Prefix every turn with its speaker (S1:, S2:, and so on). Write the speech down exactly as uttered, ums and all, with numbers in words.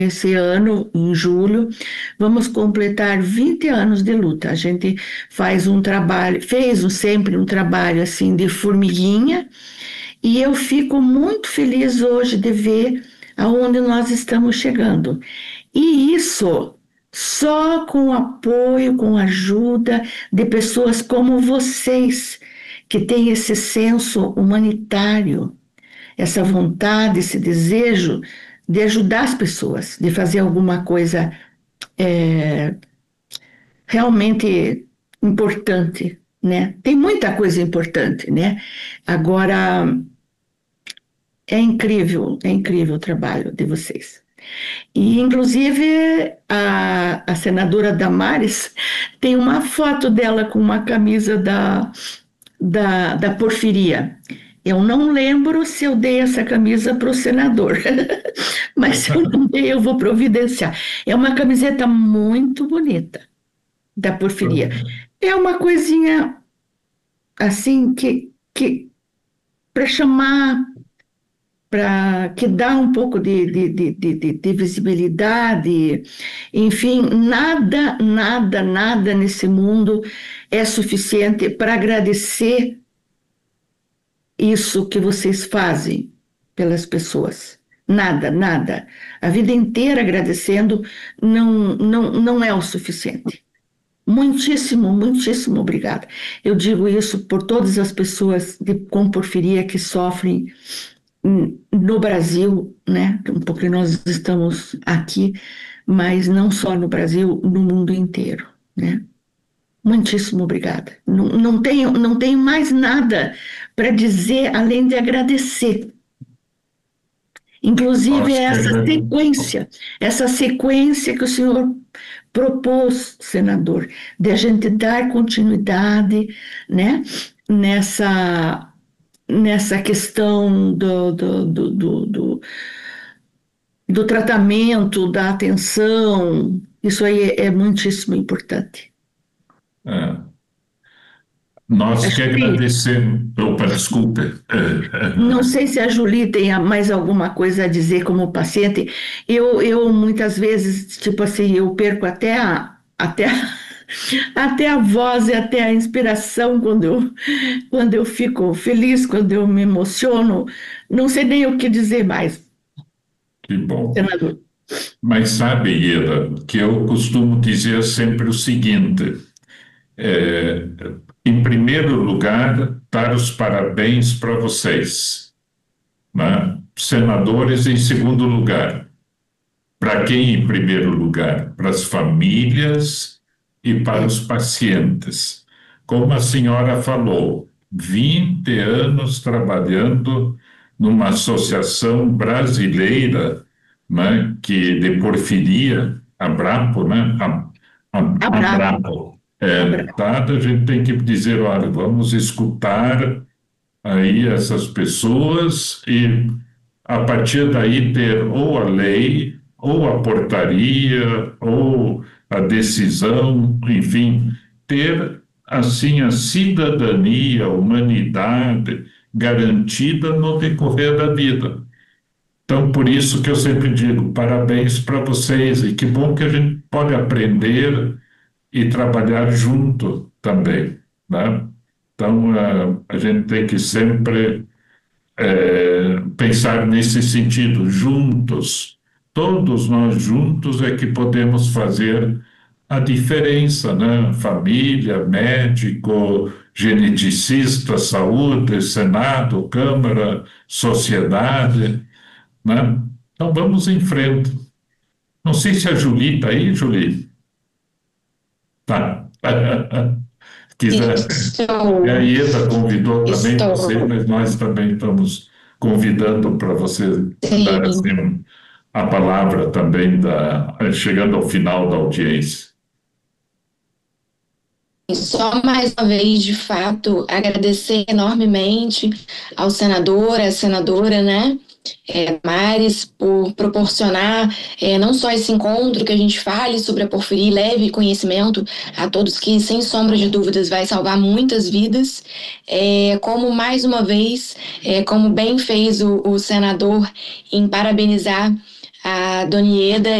S1: Esse ano, em julho, vamos completar vinte anos de luta. A gente faz um trabalho, fez um- sempre um trabalho assim de formiguinha, e eu fico muito feliz hoje de ver aonde nós estamos chegando. E isso só com o apoio, com a ajuda de pessoas como vocês, que têm esse senso humanitário, essa vontade, esse desejo de ajudar as pessoas, de fazer alguma coisa é, realmente importante, né? Tem muita coisa importante, né? Agora, é incrível, é incrível o trabalho de vocês. E, inclusive, a, a senadora Damares tem uma foto dela com uma camisa da, da, da porfiria. Eu não lembro se eu dei essa camisa para o senador, mas se eu não dei, eu vou providenciar. É uma camiseta muito bonita da porfiria. É uma coisinha assim que, que para chamar, para que dá um pouco de, de, de, de, de- de visibilidade, enfim, nada, nada, nada nesse mundo é suficiente para agradecer isso que vocês fazem pelas pessoas. Nada, nada. A vida inteira agradecendo não, não, não é o suficiente. Muitíssimo, muitíssimo obrigada. Eu digo isso por todas as pessoas de, com porfiria que sofrem hum, no Brasil, né? Porque nós estamos aqui, mas não só no Brasil, no mundo inteiro, né? Muitíssimo obrigada. Não, não tenho, não tenho mais nada para dizer além de agradecer. Inclusive
S2: Nós que
S1: essa
S2: agra-
S1: sequência, essa sequência que o senhor propôs, senador, de a gente dar continuidade, né, nessa, nessa questão do, do, do, do, do, do tratamento, da atenção, isso aí é, é muitíssimo importante.
S2: é, nós
S1: Acho
S2: que
S1: que
S2: agradecemos. Opa, desculpe.
S1: não sei se a Julie tem mais alguma coisa a dizer como paciente. Eu, eu muitas vezes, tipo assim, eu perco até a, até, a- até a voz e até a inspiração quando eu, quando eu fico feliz, quando eu me emociono. Não sei nem o que dizer mais,
S2: Que bom.
S1: senador.
S2: Mas sabe, Ieda, que eu costumo dizer sempre o seguinte: é, em primeiro lugar, dar os parabéns para vocês, né? Senadores em segundo lugar. Para quem em primeiro lugar? Para as famílias e para
S1: É,
S2: os pacientes. Como a senhora falou, vinte anos trabalhando numa associação brasileira, né, que de porfiria, a Brapo, né, a, a, a
S1: abraço,
S2: Brapo, é,
S1: abraço.
S2: dada, a gente tem que dizer, olha, vamos escutar aí essas pessoas e a partir daí ter ou a lei, ou a portaria, ou a decisão, enfim, ter assim a cidadania, a humanidade garantida no decorrer da vida. Então, por isso que eu sempre digo, parabéns para vocês e que bom que a gente pode aprender e trabalhar junto também, né? Então, a, a gente tem que sempre é, pensar nesse sentido, juntos. Todos nós juntos é que podemos fazer a diferença, né? Família, médico, geneticista, saúde, Senado, Câmara, sociedade, né? Então vamos em frente. Não sei se a Julie está aí, Julie. Tá. Quiser. E a
S3: Estou,
S2: Ieda convidou também você,
S3: estou,
S2: mas nós também estamos convidando para você dar
S3: sim.
S2: assim, a palavra também, da, chegando ao final da audiência.
S3: Só mais uma vez, de fato, agradecer enormemente ao senador, à senadora, né, é, Mares, por proporcionar é, não só esse encontro que a gente fale sobre a porfiria e leve conhecimento a todos que, sem sombra de dúvidas, vai salvar muitas vidas, é, como mais uma vez, é, como bem fez o, o senador em parabenizar a Dona Ieda